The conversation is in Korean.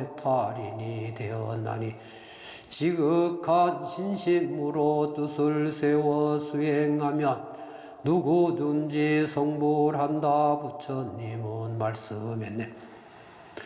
탈인이 되었나니 지극한 신심으로 뜻을 세워 수행하면 누구든지 성불한다 부처님은 말씀했네.